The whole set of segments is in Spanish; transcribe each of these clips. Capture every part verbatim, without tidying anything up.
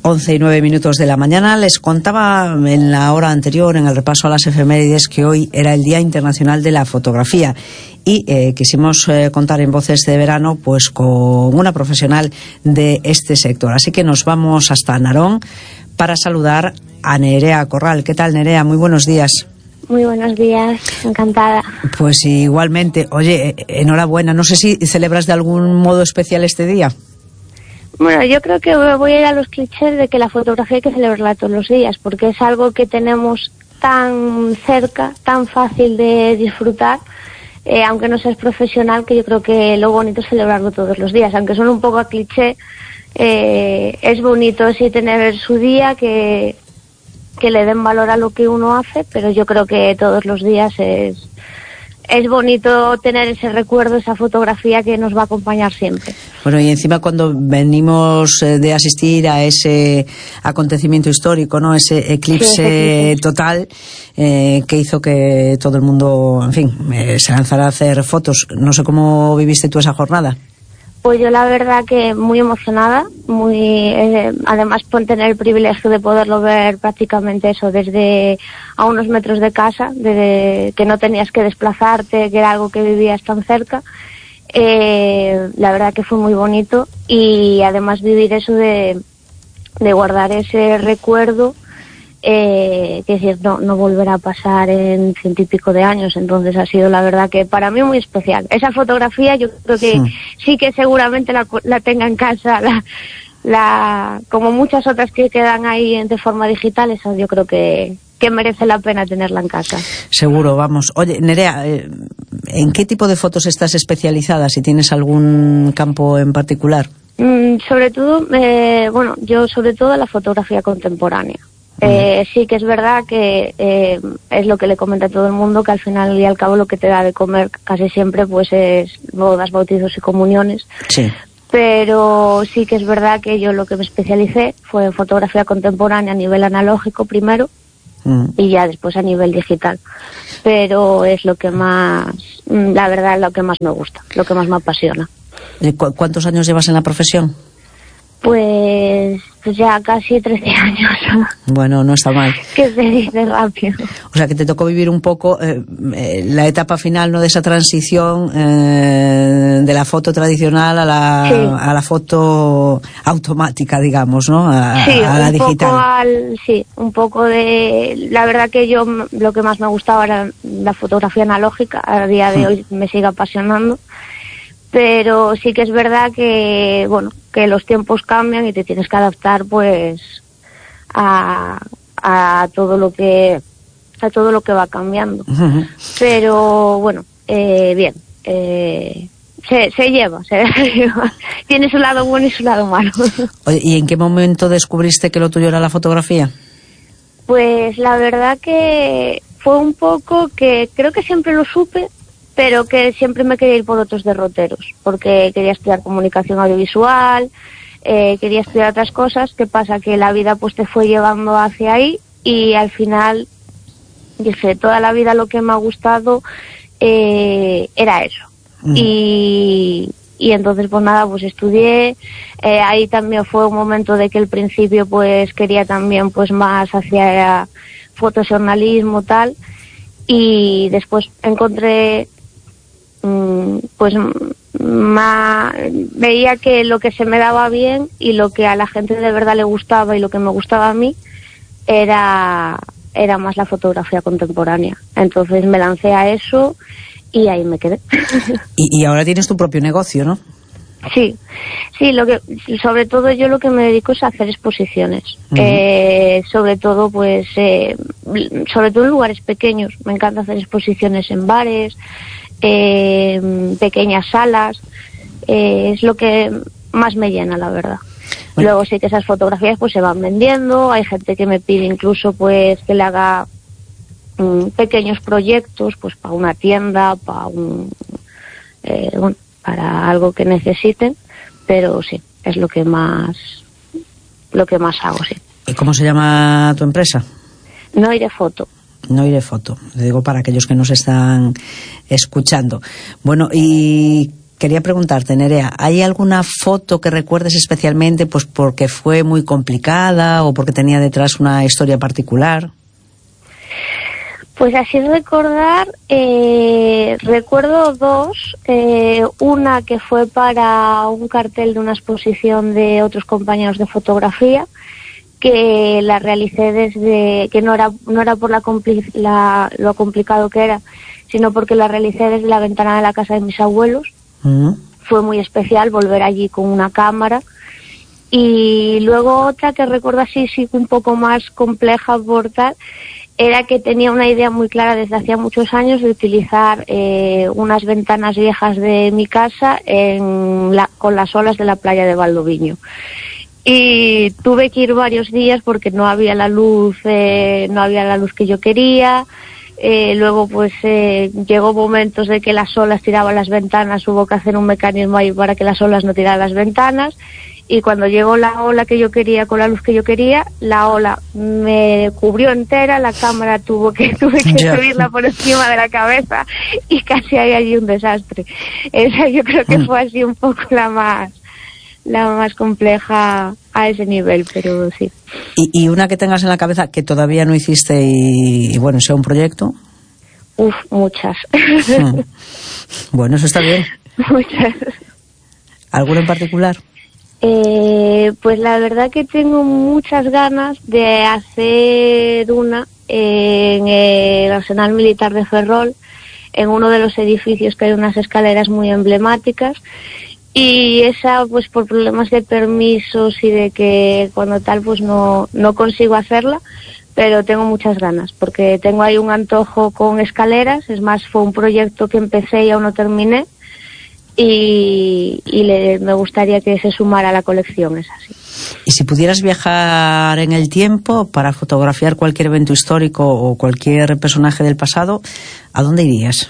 once y nueve minutos de la mañana. Les contaba en la hora anterior, en el repaso a las efemérides, que hoy era el Día Internacional de la Fotografía y eh, quisimos eh, contar en Voces de Verano pues con una profesional de este sector. Así que nos vamos hasta Narón para saludar a Nerea Corral. ¿Qué tal, Nerea? Muy buenos días. Muy buenos días, encantada. Pues igualmente. Oye, enhorabuena. No sé si celebras de algún modo especial este día. Bueno, yo creo que voy a ir a los clichés de que la fotografía hay que celebrarla todos los días, porque es algo que tenemos tan cerca, tan fácil de disfrutar, eh, aunque no seas profesional, que yo creo que lo bonito es celebrarlo todos los días. Aunque suene un poco a cliché, eh, es bonito sí tener su día, que, que le den valor a lo que uno hace, pero yo creo que todos los días es... Es bonito tener ese recuerdo, esa fotografía que nos va a acompañar siempre. Bueno, y encima cuando venimos de asistir a ese acontecimiento histórico, ¿no? Ese eclipse, sí, ese eclipse. total eh, que hizo que todo el mundo, en fin, eh, se lanzara a hacer fotos. No sé cómo viviste tú esa jornada. Pues yo la verdad que muy emocionada, muy eh, además por tener el privilegio de poderlo ver prácticamente eso desde a unos metros de casa, desde que no tenías que desplazarte, que era algo que vivías tan cerca. Eh, la verdad que fue muy bonito y además vivir eso de, de guardar ese recuerdo, eh, que si no, no volverá a pasar en ciento y pico de años. Entonces ha sido la verdad que para mí muy especial. Esa fotografía yo creo que sí, sí que seguramente la, la tenga en casa, la, la, como muchas otras que quedan ahí de forma digital, esa yo creo que, que merece la pena tenerla en casa. Seguro, vamos. Oye, Nerea, ¿en qué tipo de fotos estás especializada? Si tienes algún campo en particular. Mm, sobre todo, eh, bueno, yo sobre todo la fotografía contemporánea. Eh, sí que es verdad que eh, es lo que le comenta a todo el mundo, que al final y al cabo lo que te da de comer casi siempre pues es bodas, bautizos y comuniones. Sí. Pero sí que es verdad que yo lo que me especialicé fue en fotografía contemporánea a nivel analógico primero mm. y ya después a nivel digital. Pero es lo que más, la verdad, lo que más me gusta, lo que más me apasiona. ¿Cu- ¿Cuántos años llevas en la profesión? Pues, pues ya casi trece años. Bueno, no está mal. Que se dice rápido. O sea, que te tocó vivir un poco eh, eh, la etapa final, ¿no?, de esa transición eh, de la foto tradicional a la, sí. a la foto automática, digamos, ¿no? A, sí, a la un digital. Poco al, sí, un poco de... La verdad que yo lo que más me gustaba era la fotografía analógica. A día de hoy me sigue apasionando. Pero sí que es verdad que, bueno, que los tiempos cambian y te tienes que adaptar, pues, a, a todo lo que, a todo lo que va cambiando. Uh-huh. Pero, bueno, eh, bien, eh, se, se lleva, se lleva. Tiene su lado bueno y su lado malo. Oye, ¿y en qué momento descubriste que lo tuyo era la fotografía? Pues la verdad que fue un poco que, creo que siempre lo supe, pero que siempre me quería ir por otros derroteros, porque quería estudiar comunicación audiovisual, eh, quería estudiar otras cosas. ¿Qué pasa? Que la vida pues te fue llevando hacia ahí y al final dije, toda la vida lo que me ha gustado eh, era eso. Mm. Y, y entonces pues nada, pues estudié, eh, ahí también fue un momento de que al principio pues quería también pues más hacia fotojournalismo tal, y después encontré pues ma, veía que lo que se me daba bien y lo que a la gente de verdad le gustaba y lo que me gustaba a mí era, era más la fotografía contemporánea. Entonces me lancé a eso y ahí me quedé. Y, y ahora tienes tu propio negocio, ¿no? Sí, sí, lo que, sobre todo yo lo que me dedico es a hacer exposiciones. Uh-huh. eh, sobre todo pues eh, sobre todo en lugares pequeños. Me encanta hacer exposiciones en bares, Eh, pequeñas salas, eh, es lo que más me llena, la verdad. Bueno. Luego sí que esas fotografías pues se van vendiendo, hay gente que me pide incluso pues que le haga um, pequeños proyectos pues para una tienda, para un eh, bueno, para algo que necesiten, pero sí, es lo que más lo que más hago, sí. ¿Y cómo se llama tu empresa? Noire Foto. Noire Foto, le digo para aquellos que nos están escuchando. Bueno, ¿y quería preguntarte, Nerea, ¿hay alguna foto que recuerdes especialmente pues porque fue muy complicada o porque tenía detrás una historia particular? Pues así recordar, eh, recuerdo dos, eh, una que fue para un cartel de una exposición de otros compañeros de fotografía, que la realicé desde, que no era, no era por la, compli, la lo complicado que era, sino porque la realicé desde la ventana de la casa de mis abuelos. Uh-huh. Fue muy especial volver allí con una cámara. Y luego otra que recuerdo así, sí, un poco más compleja por tal, era que tenía una idea muy clara desde hacía muchos años de utilizar eh, unas ventanas viejas de mi casa en la, con las olas de la playa de Valdoviño. Y tuve que ir varios días porque no había la luz, eh, no había la luz que yo quería. Eh, luego pues eh, llegó momentos de que las olas tiraban las ventanas, hubo que hacer un mecanismo ahí para que las olas no tiraran las ventanas. Y cuando llegó la ola que yo quería, con la luz que yo quería, la ola me cubrió entera, la cámara tuvo que tuve que yeah. subirla por encima de la cabeza y casi hay allí un desastre. Esa yo creo que fue así un poco la más la más compleja a ese nivel, pero sí. ¿Y, y una que tengas en la cabeza que todavía no hiciste y, y bueno, sea un proyecto? Uf, muchas. Hmm. Bueno, eso está bien. Muchas. ¿Alguna en particular? Eh, pues la verdad que tengo muchas ganas de hacer una en el Arsenal Militar de Ferrol, en uno de los edificios que hay unas escaleras muy emblemáticas, y esa pues por problemas de permisos y de que cuando tal pues no, no consigo hacerla, pero tengo muchas ganas porque tengo ahí un antojo con escaleras. Es más, fue un proyecto que empecé y aún no terminé. Y, y le, me gustaría que se sumara a la colección, es así. ¿Y si pudieras viajar en el tiempo para fotografiar cualquier evento histórico o cualquier personaje del pasado, ¿a dónde irías?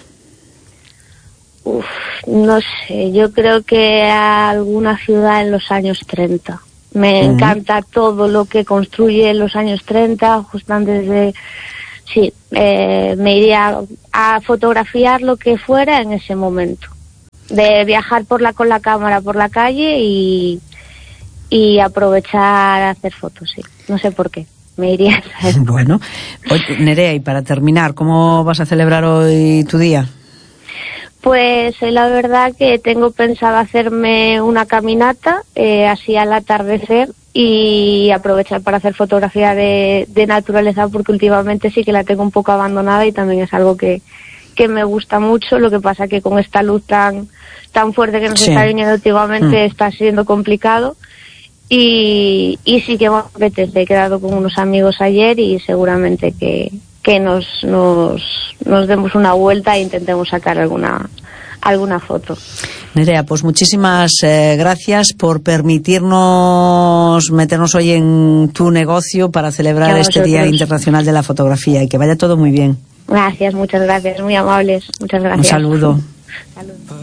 Uf, no sé, yo creo que a alguna ciudad en los años treinta. Me uh-huh. encanta todo lo que construye en los años treinta, justamente desde... Sí, eh, me iría a fotografiar lo que fuera en ese momento. De viajar por la con la cámara por la calle y, y aprovechar a hacer fotos, sí. No sé por qué, me iría a eso. Bueno, oye, Nerea, y para terminar, ¿cómo vas a celebrar hoy tu día? Pues eh, la verdad que tengo pensado hacerme una caminata, eh, así al atardecer, y aprovechar para hacer fotografía de, de naturaleza, porque últimamente sí que la tengo un poco abandonada y también es algo que que me gusta mucho. Lo que pasa que con esta luz tan tan fuerte que nos sí. está viniendo últimamente mm. está siendo complicado y, y sí que me apetece. He quedado con unos amigos ayer y seguramente que, que nos, nos, nos demos una vuelta e intentemos sacar alguna alguna foto. Nerea, pues muchísimas eh, gracias por permitirnos meternos hoy en tu negocio para celebrar este Día Internacional de la Fotografía, y que vaya todo muy bien. Gracias, muchas gracias, muy amables, muchas gracias. Un saludo. Saludos.